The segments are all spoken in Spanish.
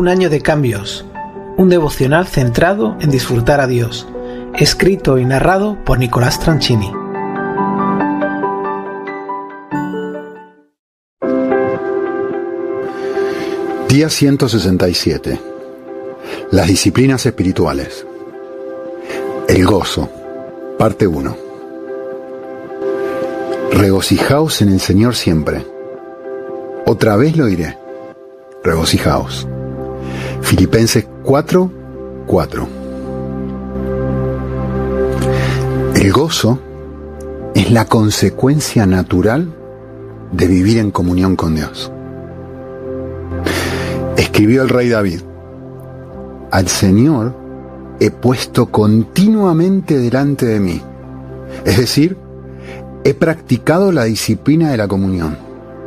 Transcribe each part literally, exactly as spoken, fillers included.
Un año de cambios, un devocional centrado en disfrutar a Dios, escrito y narrado por Nicolás Tranchini. Día ciento sesenta y siete. Las disciplinas espirituales. El gozo. Parte uno. Regocijaos en el Señor siempre. Otra vez lo diré. Regocijaos. Filipenses cuatro, cuatro. El gozo es la consecuencia natural de vivir en comunión con Dios. Escribió el rey David: al Señor he puesto continuamente delante de mí. Es decir, he practicado la disciplina de la comunión.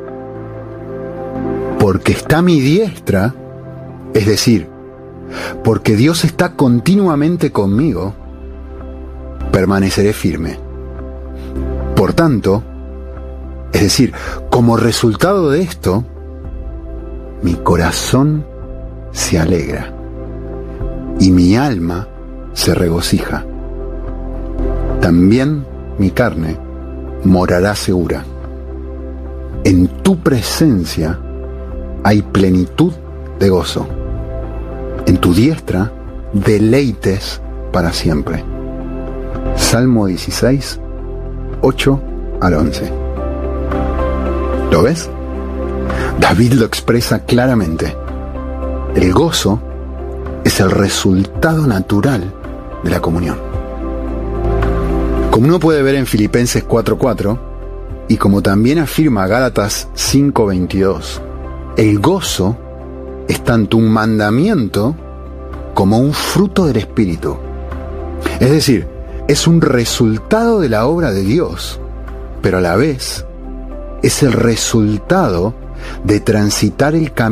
Porque está a mi diestra, es decir, porque Dios está continuamente conmigo, permaneceré firme. Por tanto, es decir, como resultado de esto, mi corazón se alegra y mi alma se regocija. También mi carne morará segura. En tu presencia hay plenitud de gozo. En tu diestra deleites para siempre. Salmo dieciséis, ocho al once. ¿Lo ves? David lo expresa claramente. El gozo es el resultado natural de la comunión. Como uno puede ver en Filipenses cuatro, cuatro, y como también afirma Gálatas cinco, veintidós, el gozo es tanto un mandamiento como un fruto del Espíritu. Es decir, es un resultado de la obra de Dios, pero a la vez es el resultado de transitar el camino